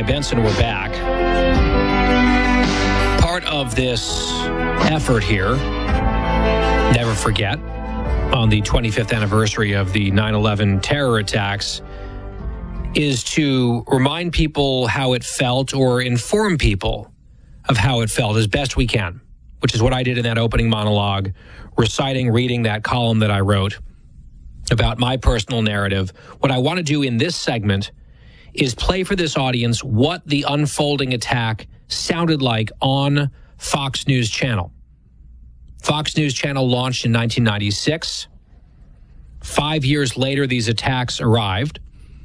Benson. We're back. Part of this effort here, never forget, on the 25th anniversary of the 9/11 terror attacks, is to remind people how it felt or inform people of how it felt as best we can, which is what I did in that opening monologue, reading that column that I wrote about my personal narrative. What I want to do in this segment is play for this audience what the unfolding attack sounded like on Fox News Channel. Fox News Channel launched in 1996. 5 years later, these attacks arrived.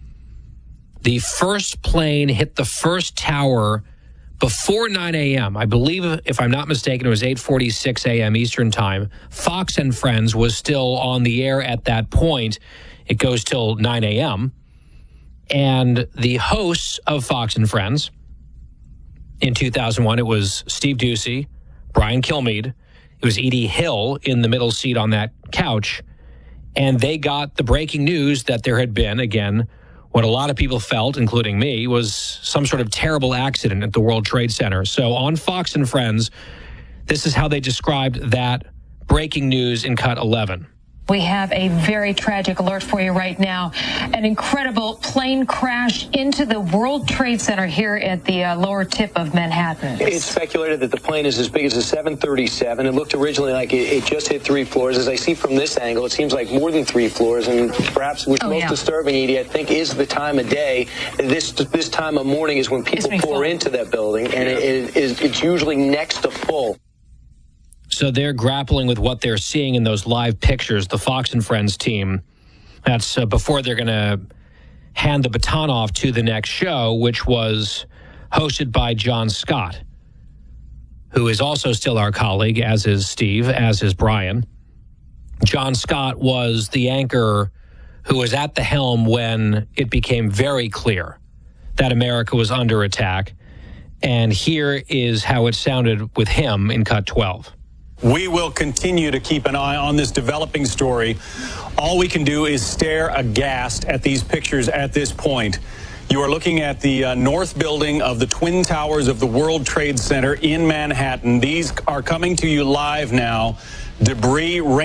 The first plane hit the first tower before 9 a.m. I believe, if I'm not mistaken, it was 8:46 a.m. Eastern Time. Fox and Friends was still on the air at that point. It goes till 9 a.m. And the hosts of Fox and Friends in 2001, it was Steve Doocy, Brian Kilmeade. It was Edie Hill in the middle seat on that couch. And they got the breaking news that there had been, again, what a lot of people felt, including me, was some sort of terrible accident at the World Trade Center. So on Fox and Friends, this is how they described that breaking news in cut 11. We have a very tragic alert for you right now. An incredible plane crash into the World Trade Center here at the lower tip of Manhattan. It's speculated that the plane is as big as a 737. It looked originally like it just hit 3 floors. As I see from this angle, it seems like more than 3 floors. And perhaps what's most disturbing, Edie, I think, is the time of day. This time of morning is when people pour into that building, and it's usually next to full. So they're grappling with what they're seeing in those live pictures, the Fox and Friends team. That's before they're going to hand the baton off to the next show, which was hosted by John Scott, who is also still our colleague, as is Steve, as is Brian. John Scott was the anchor who was at the helm when it became very clear that America was under attack. And here is how it sounded with him in cut 12. We will continue to keep an eye on this developing story. All we can do is stare aghast at these pictures at this point. You are looking at the north building of the Twin Towers of the World Trade Center in Manhattan. These are coming to you live now. Debris